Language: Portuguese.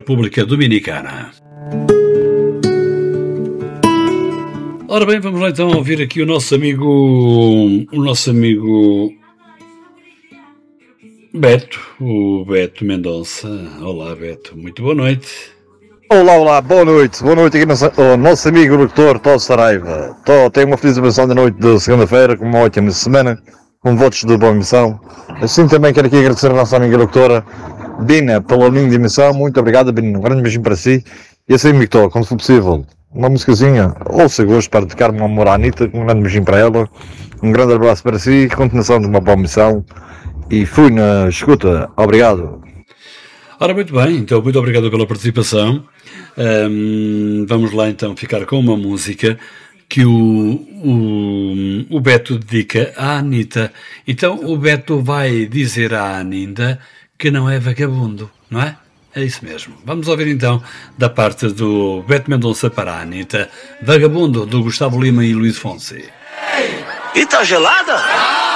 República Dominicana. Ora bem, vamos lá então ouvir aqui o nosso amigo Beto, o Beto Mendonça. Olá, Beto, muito boa noite. Olá, boa noite aqui no nosso amigo locutor Tó Saraiva. Tenho uma feliz emissão da noite de segunda-feira, com uma ótima semana, com votos de boa emissão. Assim também quero aqui agradecer a nossa amiga locutora Bina pela linda emissão. Muito obrigado, Bina, um grande beijinho para si. E assim, amigo Tó, quando for possível, uma musicazinha, ou se gosto, para dedicar-me a amor à Anitta, um grande beijinho para ela. Um grande abraço para si, continuação de uma boa missão. E fui na escuta, obrigado. Ora, muito bem, então muito obrigado pela participação. Vamos lá então ficar com uma música que o Beto dedica à Anitta. Então o Beto vai dizer à Anitta que não é vagabundo, não é? É isso mesmo. Vamos ouvir então da parte do Beto Mendonça para a Anitta, Vagabundo, do Gustavo Lima e Luís Fonsi. E tá gelada?